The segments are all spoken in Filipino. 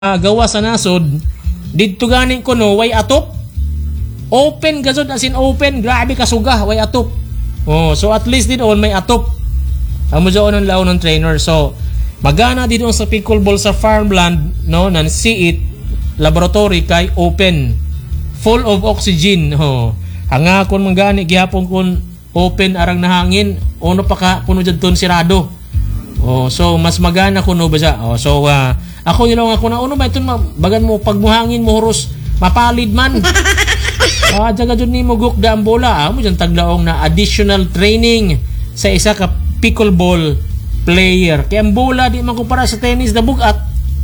gawa sa nasod didto gani ko no way atop open gazod as in open grabe kasuga way atop so at least din on may atop amo jo on laon ng trainer so magana dito sa pickleball sa farmland no nan see it laboratory kay open full of oxygen hanga kon mangani gihapon kon open arang nahangin ono pa ka kuno jadton sirado so mas magana kuno ba siya ako nilong ako na uno ba ito bagan mo pagmuhangin mo huros mapalid man jaga dyan ni mo gukda ang bola mo dyan taglaong na additional training sa isa ka pickleball player kaya ang bola di man kumpara sa tennis na bugat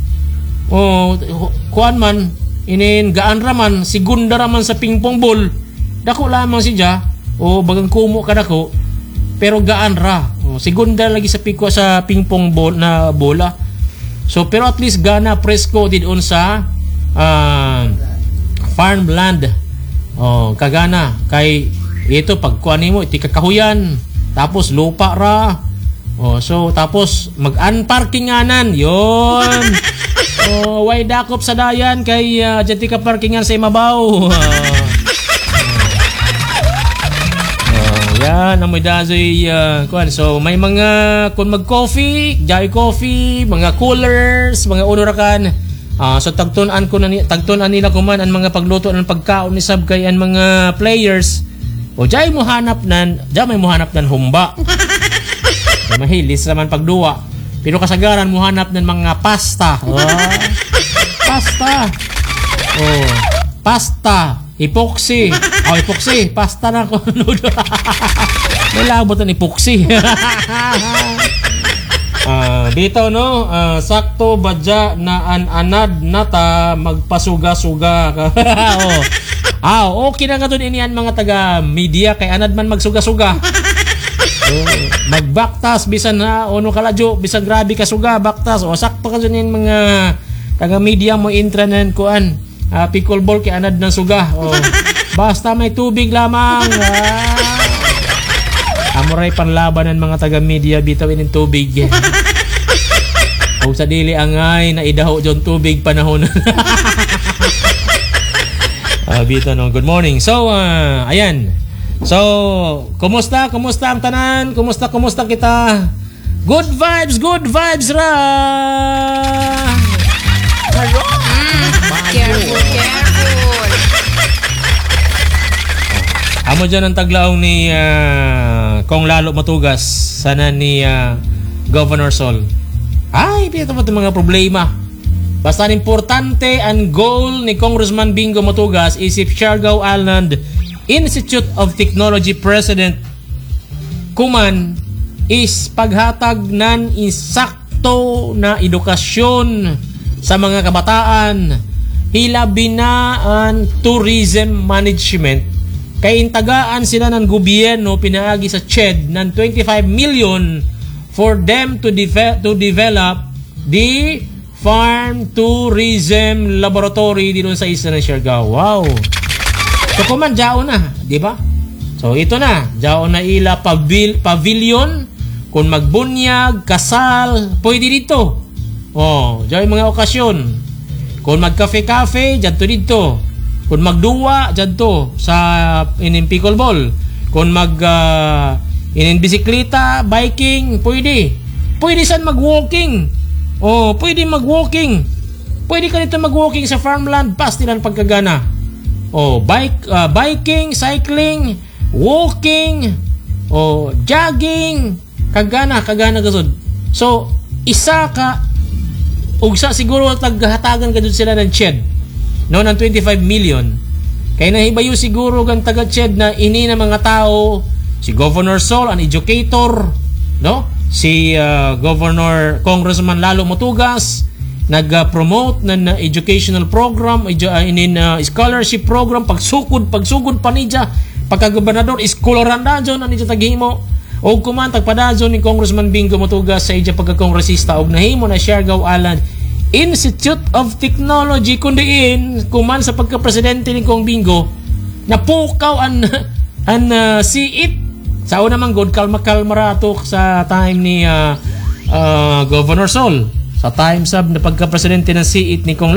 kuan man inin gaan raman segunda raman sa pingpong ball dako lamang siya bagang kumo ka dako pero gaan ra segunda lagi sa pingpong ball na bola. So pero at least gana presko didon sa farmland. Kagana kay ito pagkuan nimo iti kakahuyan tapos lupa ra. So tapos mag-unparkinganan yon. Way dakop sa dayan kay dyan ka parkingan sa imabaw. Yan amoy dazoy kuan so may mga kun mag-coffee, jay coffee, mga coolers, mga unorakan. So tagtun-an nila kuman ang mga pagluto ng pagkaon ni sab kay ang mga players. Jay mo hanap nan humba. Mahilis naman pagduwa. Pero kasagaran mo hanap ng mga pasta. Pasta. Pasta. Epoxy. Epoxy. Pasta na ko. May labot ang epoxy. Dito no, sakto badya na anad nata magpasuga-suga. Okay na nga doon inian mga taga media kay anad man magsuga-suga. Magbaktas bisan na ono kaladyo bisan grabe ka suga baktas sakto ka doon mga taga media mo intranan kuan. Pickleball kay anad ng suga. Basta may tubig lamang. Amuray panlaban ng mga taga-media bitawin ng tubig. Sa dili angay na idaho dyan tubig panahon. Bito no. Good morning. So, ayan. So, kumusta ang tanan? Kumusta kita? Good vibes ra. Careful. Amo dyan ang taglaong ni Kong Lalo Matugas sana ni Governor Sol. Ay, pito mo itong mga problema. Basta importante ang goal ni Congressman Bingo Matugas isip Siargao Island Institute of Technology President kuman is paghatag ng insakto na edukasyon sa mga kabataan hilabi na ang tourism management kay intagaan sila ng gobyerno pinaagi sa CHED ng 25 million for them to develop the farm tourism laboratory dito sa isla ng Siargao. Wow. So kuman jao na, di ba? So ito na, jao na ila pavilion kung magbunyag, kasal, pwede dito. Jao yung mga okasyon. Kung mag-cafe-cafe, dyan to dito. Kung magduwa, dyan to sa pickleball. Kung bisikleta, biking, pwede. Pwede saan mag-walking. Pwede mag-walking. Pwede ka dito mag-walking sa farmland, pastilan pagkagana. Biking, cycling, walking, jogging, kagana kasod. So, isa ka ugsa siguro taghatagan ka dun sila ng CHED no ng 25 million kaya nahibayo siguro gang taga CHED na ini na mga tao si Governor Sol an educator no si Governor Congressman Lalo Matugas nag-promote ng educational program scholarship program pagsugod pa niya pagka-gobernador iskoloran na dyan ang niya taghimo o kumantag padazon ni Congressman Bingo Matugas sa ija pagka-kongresista og nahimo na Siargao Island Institute of Technology kundiin kuman sa pagka-presidente ni Kong Bingo napukaw an see it sa una man god kalma ratok sa time ni Governor Sol sa time sab na pagka-presidente ng C8 ni Kong